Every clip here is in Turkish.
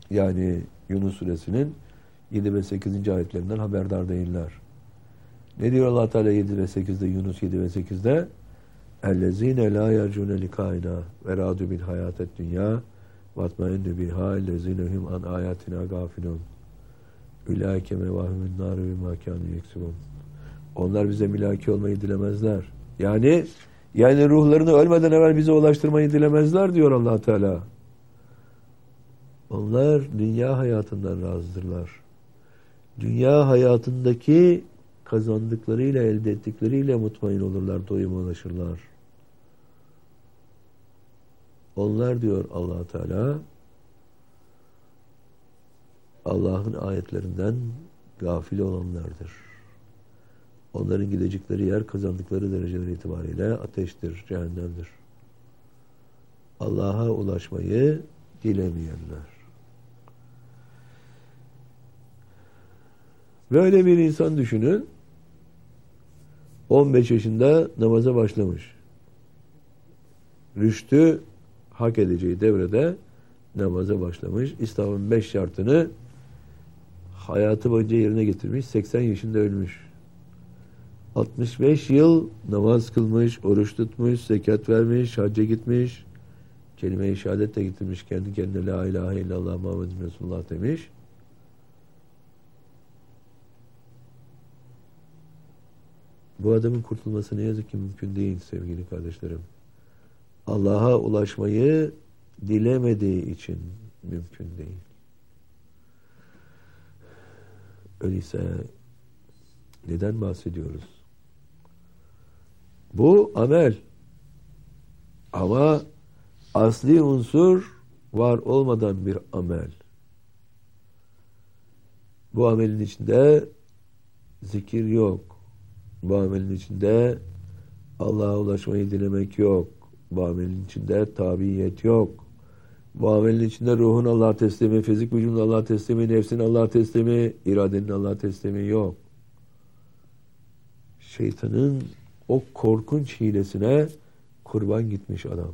Yani Yunus suresinin 7 ve 8. ayetlerinden haberdar değiller. Ne diyor Allah Teala 7 ve 8'de, Yunus 7 ve 8'de? اَلَّذ۪ينَ لَا يَرْجُونَ لِقَائِنَا وَرَادُوا بِالْحَيَاةِ الدُّنْيَا وَاطْمَئِنُّ بِهَا اَلَّذ۪ينَ هُمْ عَنْ آيَاتِنَا غَافِلُونَ اُولَٰئِكَ مَوَاهُمُ النَّارِ بِمَا كَانُوا يَكْسِبُونَ. Onlar bize mülaki olmayı dilemezler. Yani ruhlarını ölmeden evvel bize ulaştırmayı dilemezler diyor Allah Teala. Onlar dünya hayatından razıdırlar. Dünya hayatındaki kazandıklarıyla, elde ettikleriyle mutmain olurlar, doyuma ulaşırlar. Onlar diyor Allah Teala, Allah'ın ayetlerinden gafil olanlardır. Onların gidecekleri yer, kazandıkları dereceler itibariyle ateştir, cehennemdir. Allah'a ulaşmayı dilemeyenler. Böyle bir insan düşünün. 15 yaşında namaza başlamış. Rüştü hak edeceği devrede namaza başlamış. İslam'ın 5 şartını hayatı boyunca yerine getirmiş. 80 yaşında ölmüş. 65 yıl namaz kılmış, oruç tutmuş, zekat vermiş, hacca gitmiş. Kelime-i şehadet de getirmiş. Kendi kendine la ilahe illallah Muhammedun Resulullah demiş. Bu adamın kurtulması ne yazık ki mümkün değil sevgili kardeşlerim. Allah'a ulaşmayı dilemediği için mümkün değil. Öyleyse neden bahsediyoruz? Bu amel. Ama asli unsur var olmadan bir amel. Bu amelin içinde zikir yok. Bu amelin içinde Allah'a ulaşmayı dilemek yok. Bu amelin içinde tabiyet yok. Bu amelin içinde ruhun Allah'a teslimi, fizik vücudun Allah'a teslimi, nefsin Allah'a teslimi, iradenin Allah'a teslimi yok. Şeytanın o korkunç hilesine kurban gitmiş adam.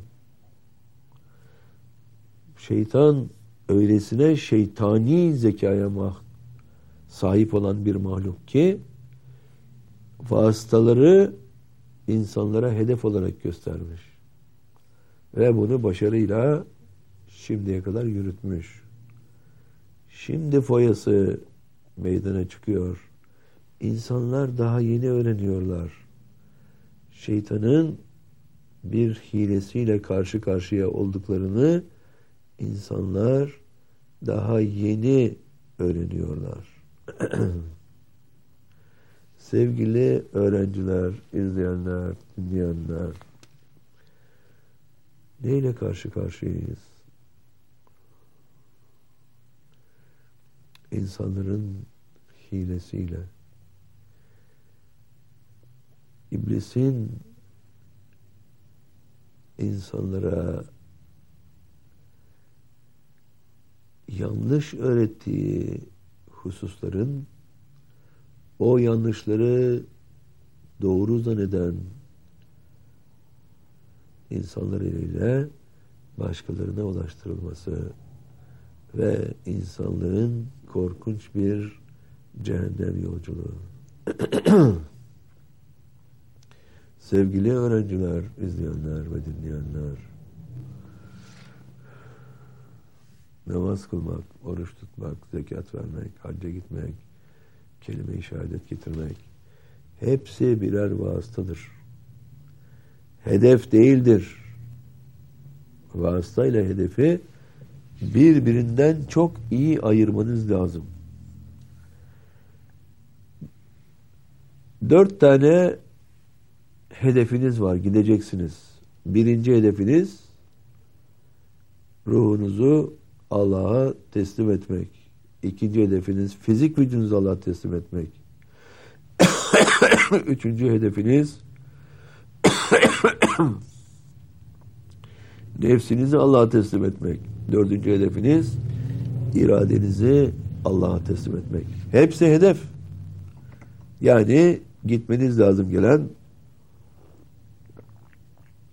Şeytan öylesine şeytani zekaya sahip olan bir mahluk ki vasıtaları insanlara hedef olarak göstermiş. Ve bunu başarıyla şimdiye kadar yürütmüş. Şimdi foyası meydana çıkıyor. İnsanlar daha yeni öğreniyorlar. Şeytanın bir hilesiyle karşı karşıya olduklarını insanlar daha yeni öğreniyorlar. Sevgili öğrenciler, izleyenler, dinleyenler, neyle karşı karşıyayız? İnsanların hilesiyle. İblisin insanlara yanlış öğrettiği hususların o yanlışları doğru zanneden insanlar ile başkalarına ulaştırılması ve insanlığın korkunç bir cehennem yolculuğu. Sevgili öğrenciler, izleyenler ve dinleyenler, namaz kılmak, oruç tutmak, zekat vermek, hacca gitmek, kelime-i şehadet getirmek, hepsi birer vasıtadır. Hedef değildir. Vasıtayla hedefi birbirinden çok iyi ayırmanız lazım. 4 tane hedefiniz var, gideceksiniz. Birinci hedefiniz ruhunuzu Allah'a teslim etmek. İkinci hedefiniz fizik vücudunuzu Allah'a teslim etmek. Üçüncü hedefiniz nefsinizi Allah'a teslim etmek. Dördüncü hedefiniz iradenizi Allah'a teslim etmek. Hepsi hedef. Yani gitmeniz lazım gelen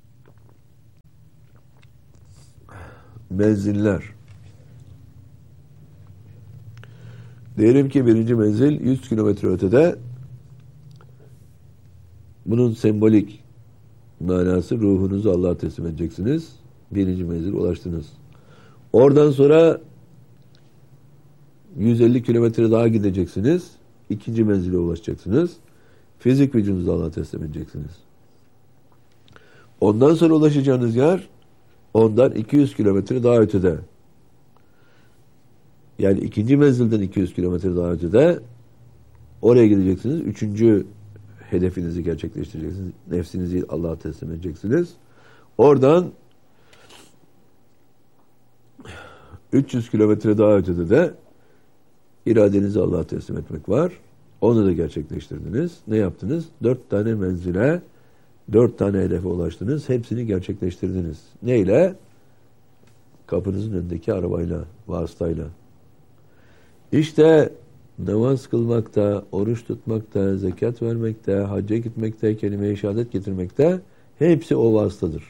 menziller. Diyelim ki birinci menzil 100 kilometre ötede. Bunun sembolik manası ruhunuzu Allah'a teslim edeceksiniz. Birinci menzil ulaştınız. Oradan sonra 150 kilometre daha gideceksiniz. İkinci menzile ulaşacaksınız. Fizik vücudunuzu Allah'a teslim edeceksiniz. Ondan sonra ulaşacağınız yer ondan 200 kilometre daha ötede. Yani ikinci menzilden 200 kilometre daha ötede oraya gideceksiniz. Üçüncü hedefinizi gerçekleştireceksiniz. Nefsinizi Allah'a teslim edeceksiniz. Oradan 300 kilometre daha ötede de iradenizi Allah'a teslim etmek var. Onu da gerçekleştirdiniz. Ne yaptınız? 4 tane menzile, 4 tane hedefe ulaştınız. Hepsini gerçekleştirdiniz. Neyle? Kapınızın önündeki arabayla, vasıtayla. İşte namaz kılmakta, oruç tutmakta, zekat vermekte, hacca gitmekte, kelime-i şehadet getirmekte hepsi o vasıtadır.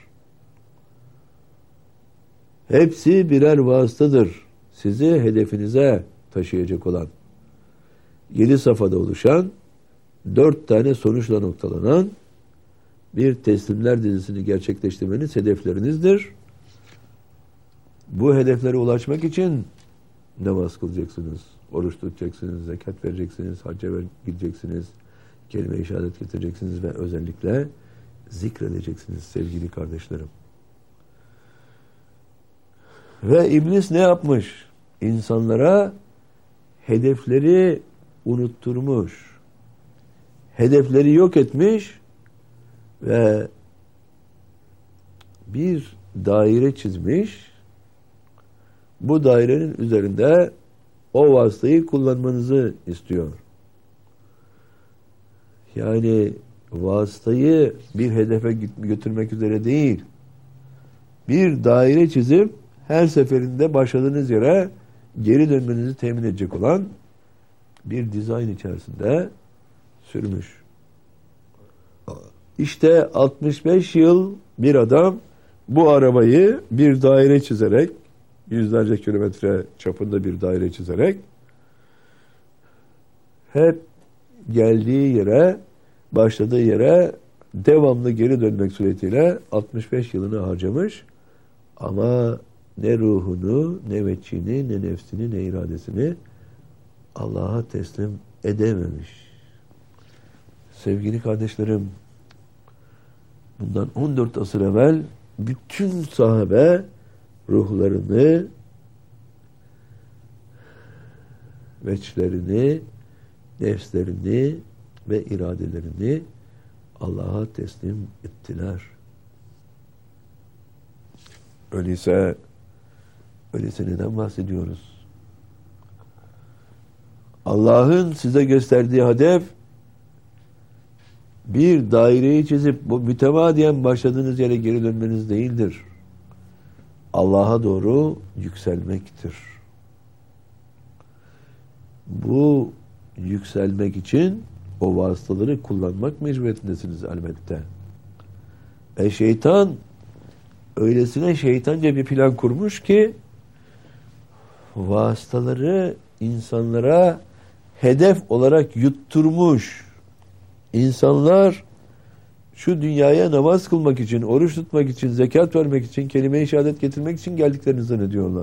Hepsi birer vasıtadır. Sizi hedefinize taşıyacak olan 7 safhada oluşan 4 tane sonuçla noktalanan bir teslimler dizisini gerçekleştirmeniz hedeflerinizdir. Bu hedeflere ulaşmak için namaz kılacaksınız, oruç tutacaksınız, zekat vereceksiniz, hacca gideceksiniz, kelime-i şehadet getireceksiniz ve özellikle zikredeceksiniz sevgili kardeşlerim. Ve iblis ne yapmış? İnsanlara hedefleri unutturmuş. Hedefleri yok etmiş ve bir daire çizmiş. Bu dairenin üzerinde o vasıtayı kullanmanızı istiyor. Yani vasıtayı bir hedefe götürmek üzere değil, bir daire çizip her seferinde başladığınız yere geri dönmenizi temin edecek olan bir dizayn içerisinde sürmüş. İşte 65 yıl bir adam bu arabayı bir daire çizerek, yüzlerce kilometre çapında bir daire çizerek hep geldiği yere, başladığı yere devamlı geri dönmek suretiyle 65 yılını harcamış ama ne ruhunu, ne veçhini, ne nefsini, ne iradesini Allah'a teslim edememiş. Sevgili kardeşlerim, bundan 14 asır evvel bütün sahabe ruhlarını, veçhlerini, nefslerini ve iradelerini Allah'a teslim ettiler. Öyleyse neden bahsediyoruz? Allah'ın size gösterdiği hedef bir daireyi çizip bu mütemadiyen başladığınız yere geri dönmeniz değildir. Allah'a doğru yükselmektir. Bu yükselmek için o vasıtaları kullanmak mecburiyetindesiniz elbette. Şeytan öylesine şeytanca bir plan kurmuş ki vasıtaları insanlara hedef olarak yutturmuş. İnsanlar şu dünyaya namaz kılmak için, oruç tutmak için, zekat vermek için, kelime-i şehadet getirmek için geldiklerini zannediyorlar.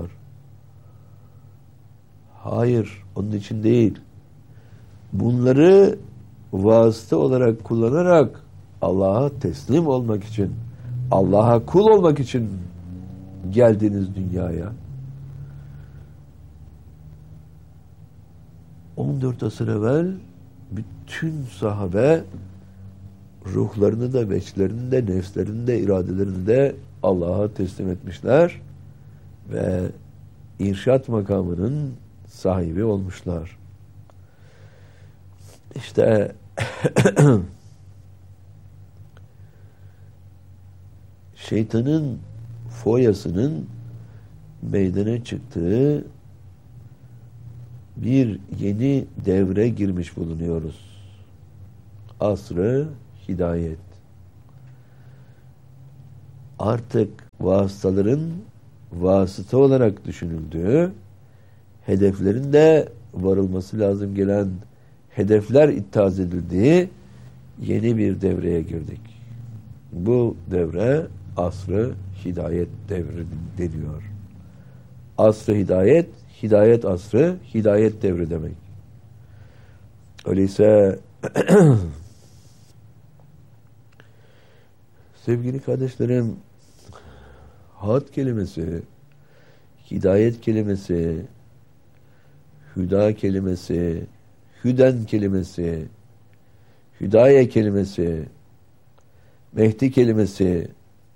Hayır, onun için değil. Bunları vasıta olarak kullanarak Allah'a teslim olmak için, Allah'a kul olmak için geldiniz dünyaya. 14 asır evvel bütün sahabe ruhlarını da, veçhlerini de, nefslerini de, iradelerini de Allah'a teslim etmişler ve irşat makamının sahibi olmuşlar. İşte şeytanın foyasının meydana çıktığı bir yeni devre girmiş bulunuyoruz. Asr-ı hidayet. Artık vasıtaların vasıta olarak düşünüldüğü, hedeflerin de varılması lazım gelen hedefler ittihaz edildiği yeni bir devreye girdik. Bu devre asr-ı hidayet devri deniyor. Asr-ı hidayet, hidayet asrı, hidayet devri demek. Öyleyse sevgili kardeşlerim, had kelimesi, hidayet kelimesi, hüda kelimesi, hüden kelimesi, hüdaye kelimesi, Mehdi kelimesi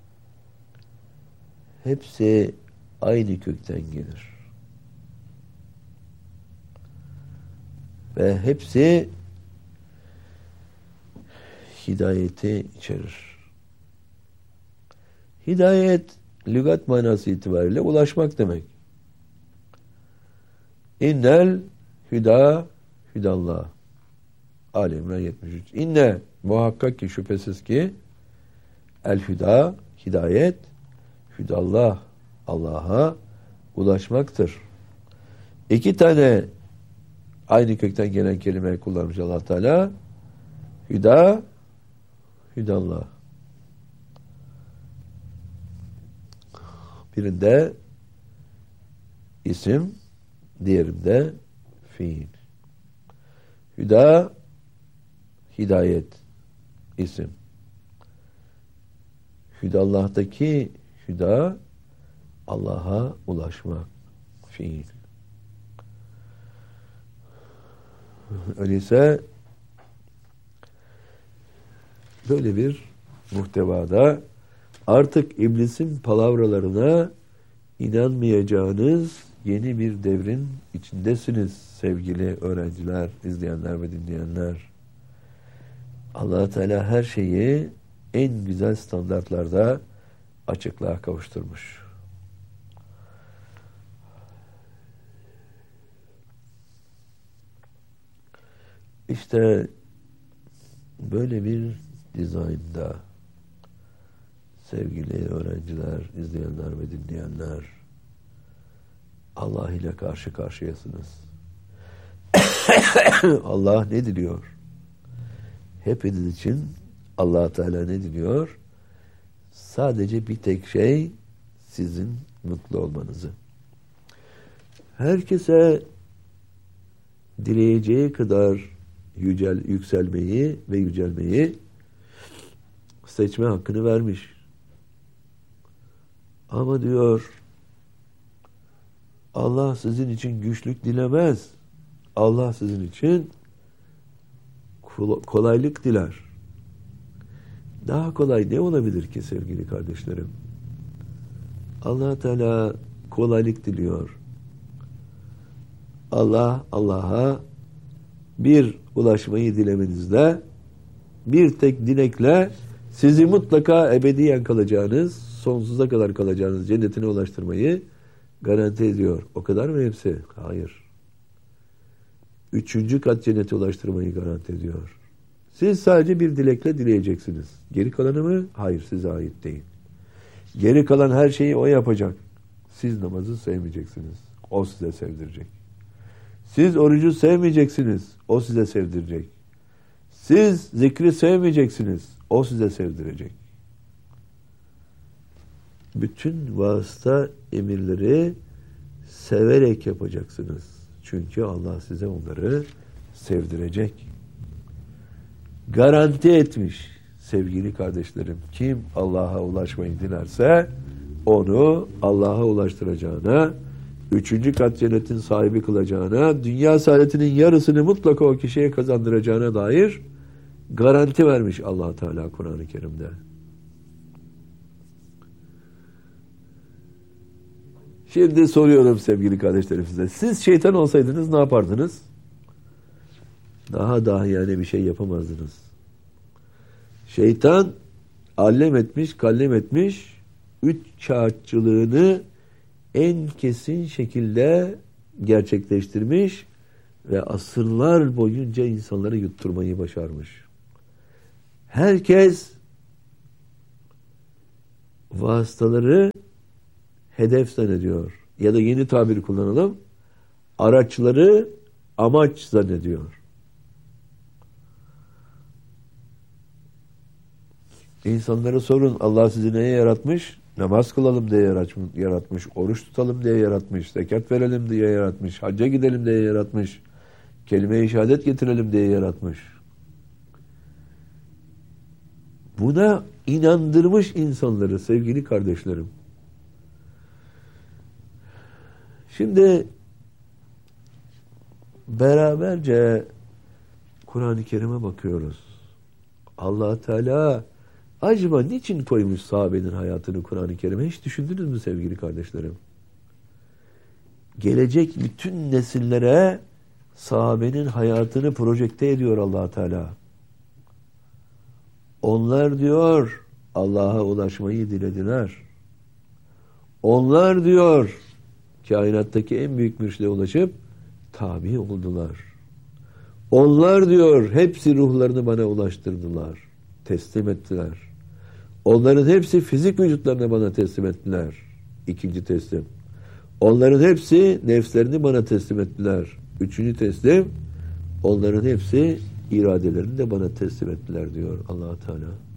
hepsi aynı kökten gelir. Ve hepsi hidayeti içerir. Hidayet lügat manası itibariyle ulaşmak demek. İnnel hüda hüdallah. Ali İmran 73. İnne muhakkak ki şüphesiz ki el hüda hidayet hüdallah Allah'a ulaşmaktır. İki tane aynı kökten gelen kelime kullanmış Allah Teala. Hüda hüdallah. Birinde isim, diğerinde fiil. Hüda hidayet isim. Hüdallah'taki hüda Allah'a ulaşmak fiil. Öyleyse böyle bir muhtevada artık iblisin palavralarına inanmayacağınız yeni bir devrin içindesiniz sevgili öğrenciler, izleyenler ve dinleyenler. Allah Teala her şeyi en güzel standartlarda açıklığa kavuşturmuş. İşte böyle bir dizaynda sevgili öğrenciler, izleyenler ve dinleyenler, Allah ile karşı karşıyasınız. Allah ne diliyor? Hepiniz için Allah Teala ne diliyor? Sadece bir tek şey, sizin mutlu olmanızı. Herkese dileyeceği kadar yükselmeyi ve yücelmeyi seçme hakkını vermiş. Ama diyor, Allah sizin için güçlük dilemez. Allah sizin için kolaylık diler. Daha kolay ne olabilir ki sevgili kardeşlerim? Allah Teala kolaylık diliyor. Allah Allah'a bir ulaşmayı dilemenizle, bir tek dilekle sizi mutlaka ebediyen kalacağınız, sonsuza kadar kalacağınız cennetine ulaştırmayı garanti ediyor. O kadar mı hepsi? Hayır. 3. kat cennete ulaştırmayı garanti ediyor. Siz sadece bir dilekle dileyeceksiniz. Geri kalanı mı? Hayır, size ait değil. Geri kalan her şeyi o yapacak. Siz namazı sevmeyeceksiniz. O size sevdirecek. Siz orucu sevmeyeceksiniz. O size sevdirecek. Siz zikri sevmeyeceksiniz. O size sevdirecek. Bütün vasıta emirleri severek yapacaksınız. Çünkü Allah size onları sevdirecek. Garanti etmiş sevgili kardeşlerim. Kim Allah'a ulaşmayı dilerse onu Allah'a ulaştıracağına, 3. kat cennetin sahibi kılacağına, dünya saadetinin yarısını mutlaka o kişiye kazandıracağına dair garanti vermiş Allah Teala Kur'an-ı Kerim'de. Şimdi soruyorum sevgili kardeşlerim size. Siz şeytan olsaydınız ne yapardınız? Daha yani bir şey yapamazdınız. Şeytan allem etmiş, kallem etmiş, 3 kağıtçılığını en kesin şekilde gerçekleştirmiş ve asırlar boyunca insanları yutturmayı başarmış. Herkes vasıtaları hedef zannediyor. Ya da yeni tabir kullanalım. Araçları amaç zannediyor. İnsanlara sorun, Allah sizi neye yaratmış? Namaz kılalım diye yaratmış, oruç tutalım diye yaratmış, zekat verelim diye yaratmış, hacca gidelim diye yaratmış, kelime-i şehadet getirelim diye yaratmış. Buna inandırmış insanları sevgili kardeşlerim. Şimdi beraberce Kur'an-ı Kerim'e bakıyoruz. Allah Teala acaba niçin koymuş sahabenin hayatını Kur'an-ı Kerim'e? Hiç düşündünüz mü sevgili kardeşlerim? Gelecek bütün nesillere sahabenin hayatını projekte ediyor Allah Teala. Onlar diyor Allah'a ulaşmayı dilediler. Onlar diyor kainattaki en büyük mürşide ulaşıp tabi oldular. Onlar diyor hepsi ruhlarını bana ulaştırdılar. Teslim ettiler. Onların hepsi fizik vücutlarını bana teslim ettiler. İkinci teslim. Onların hepsi nefslerini bana teslim ettiler. Üçüncü teslim. Onların hepsi iradelerini de bana teslim ettiler diyor Allah Teala.